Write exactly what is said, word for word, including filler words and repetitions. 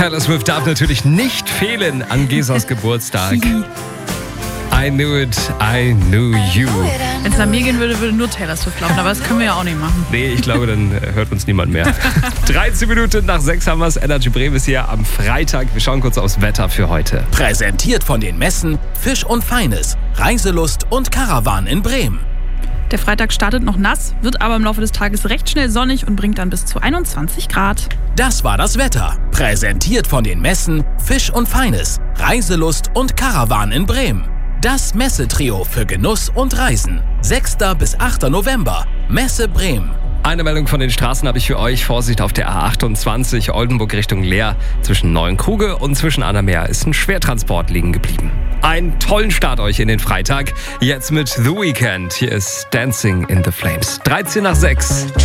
Taylor Swift darf natürlich nicht fehlen an Gesas Geburtstag. I knew it, I knew you. Wenn es nach mir gehen würde, würde nur Taylor Swift laufen, aber das können wir ja auch nicht machen. Nee, ich glaube, dann hört uns niemand mehr. dreizehn Minuten nach sechs haben wir es. Energy Bremen ist hier am Freitag. Wir schauen kurz aufs Wetter für heute. Präsentiert von den Messen Fisch und Feines, Reiselust und Caravan in Bremen. Der Freitag startet noch nass, wird aber im Laufe des Tages recht schnell sonnig und bringt dann bis zu einundzwanzig Grad. Das war das Wetter. Präsentiert von den Messen Fisch und Feines, Reiselust und Caravan in Bremen. Das Messetrio für Genuss und Reisen. sechster bis achter November. Messe Bremen. Eine Meldung von den Straßen habe ich für euch. Vorsicht auf der A achtundzwanzig, Oldenburg Richtung Leer. Zwischen Neuenkruge und zwischen Annameer ist ein Schwertransport liegen geblieben. Einen tollen Start euch in den Freitag. Jetzt mit The Weeknd. Hier ist Dancing in the Flames. dreizehn nach sechs.